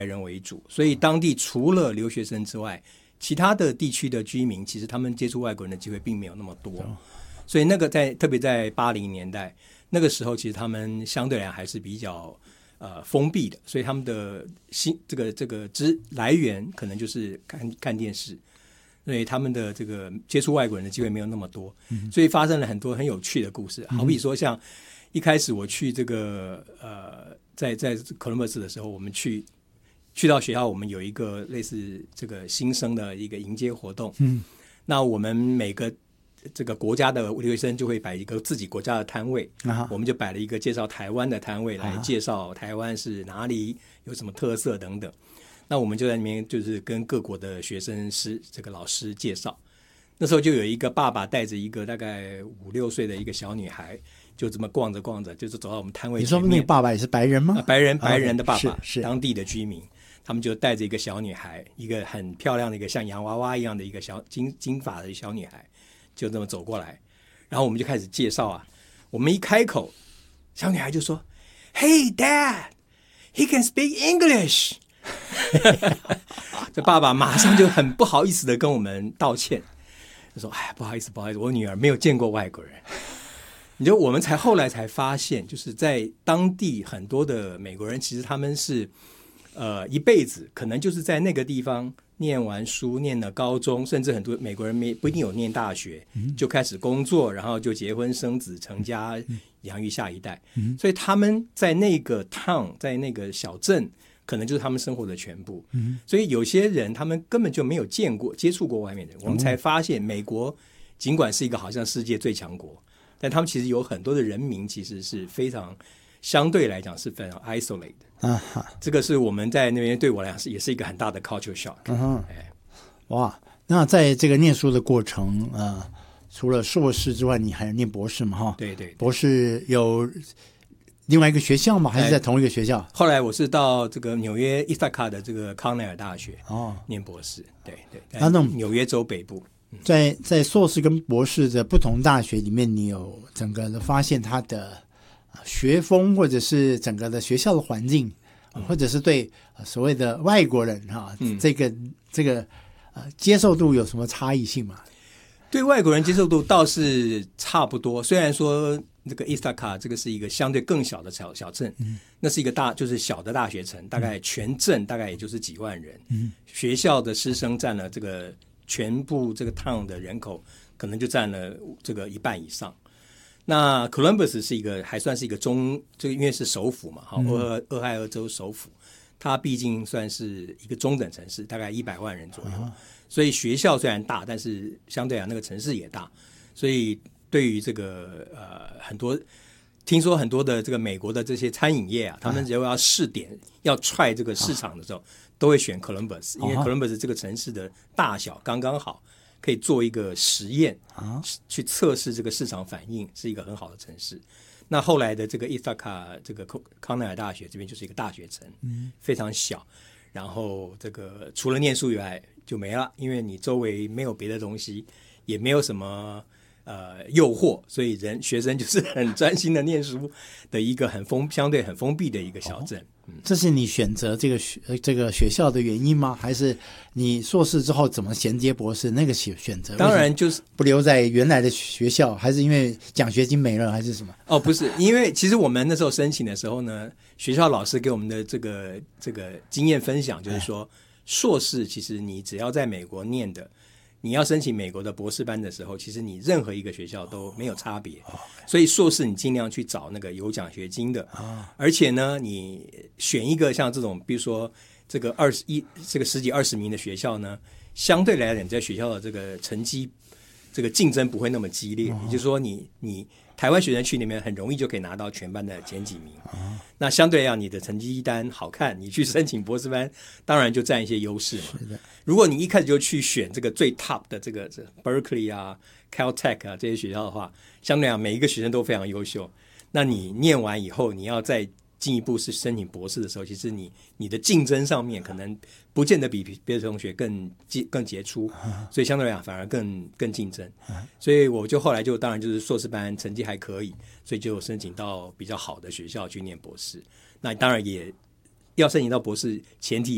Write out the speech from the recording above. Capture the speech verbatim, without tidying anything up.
人为主，所以当地除了留学生之外，其他的地区的居民其实他们接触外国人的机会并没有那么多，所以那个在特别在八零年代那个时候，其实他们相对来讲还是比较呃封闭的，所以他们的新这个这个之来源可能就是看看电视，所以他们的这个接触外国人的机会没有那么多，嗯、所以发生了很多很有趣的故事，好比说像一开始我去这个呃在在 Columbus 的时候，我们去。去到学校，我们有一个类似这个新生的一个迎接活动。嗯，那我们每个这个国家的留学生就会摆一个自己国家的摊位，啊、我们就摆了一个介绍台湾的摊位，来介绍台湾是哪里，有什么特色等等。那我们就在里面就是跟各国的学生师这个老师介绍。那时候就有一个爸爸带着一个大概五六岁的一个小女孩。就这么逛着逛着，就是走到我们摊位前面。 你说那个爸爸也是白人吗？ 啊、白人，白人的爸爸， 啊、是, 是当地的居民。他们就带着一个小女孩，一个很漂亮的一个像洋娃娃一样的一个小金金发的小女孩，就这么走过来，然后我们就开始介绍啊。我们一开口，小女孩就说 ：“Hey, Dad, he can speak English。”这爸爸马上就很不好意思的跟我们道歉，就说：“哎，不好意思，不好意思，我女儿没有见过外国人。”你就我们才后来才发现，就是在当地很多的美国人，其实他们是。呃，一辈子可能就是在那个地方念完书，念了高中，甚至很多美国人没不一定有念大学，嗯、就开始工作，然后就结婚生子成家，嗯、养育下一代。嗯、所以他们在那个 town， 在那个小镇，可能就是他们生活的全部。嗯、所以有些人他们根本就没有见过、接触过外面的人，我们才发现美国尽管是一个好像世界最强国，但他们其实有很多的人民其实是非常相对来讲是非常 isolated。啊哈，这个是我们在那边对我来讲是也是一个很大的 culture shock。嗯哼，哎， 哇，那在这个念书的过程，呃，除了硕士之外，你还有念博士嘛？哈， 对 对, 对， 博士有另外一个学校吗？还是在同一个学校？ 哎、后来我是到这个纽约伊萨卡的这个康奈尔大学哦念博士。对对，那种纽约州北部， 嗯、在在硕士跟博士的不同大学里面，你有整个的发现它的。学风或者是整个的学校的环境，嗯、或者是对所谓的外国人哈、嗯，这个这个呃接受度有什么差异性吗？ 对外国人接受度倒是差不多，虽然说这个伊萨卡这个是一个相对更小的小小镇，嗯、那是一个大就是小的大学城，大概全镇大概也就是几万人，嗯、学校的师生占了这个全部这个 town 的人口，可能就占了这个一半以上。那 Columbus 是一个还算是一个中，这个因为是首府嘛，嗯、俄俄亥俄州首府，它毕竟算是一个中等城市，大概一百万人左右，啊、所以学校虽然大，但是相对来讲那个城市也大，所以对于这个呃很多，听说很多的这个美国的这些餐饮业啊，他们只要要试点、啊、要踹这个市场的时候，啊、都会选 Columbus， 因为 Columbus 这个城市的大小刚刚好。可以做一个实验啊，去测试这个市场反应，是一个很好的城市。那后来的这个伊萨卡这个康奈尔大学这边就是一个大学城，嗯，非常小，然后这个除了念书以外就没了，因为你周围没有别的东西，也没有什么呃诱惑，所以人学生就是很专心的念书的一个很封相对很封闭的一个小镇。哦嗯、这是你选择这个学这个学校的原因吗？还是你硕士之后怎么衔接博士那个选择？ 当然就是不留在原来的学校，还是因为奖学金没了，还是什么？ 哦，不是，因为其实我们那时候申请的时候呢，学校老师给我们的这个这个经验分享就是说，硕士其实你只要在美国念的。你要申请美国的博士班的时候，其实你任何一个学校都没有差别，所以硕士你尽量去找那个有奖学金的，而且呢，你选一个像这种，比如说这个二十一这个十几二十名的学校呢，相对来讲，在学校的这个成绩，这个竞争不会那么激烈，也就是说你，你你台湾学生去里面很容易就可以拿到全班的前几名，那相对来讲，你的成绩单好看，你去申请博士班，当然就占一些优势嘛。如果你一开始就去选这个最 top 的这个 Berkeley 啊、Caltech 啊这些学校的话，相对来讲每一个学生都非常优秀。那你念完以后，你要再进一步是申请博士的时候，其实你你的竞争上面可能不见得比别的同学更更杰出，所以相对来讲反而更更竞争。所以我就后来就当然就是硕士班成绩还可以，所以就申请到比较好的学校去念博士。那当然也要申请到博士，前提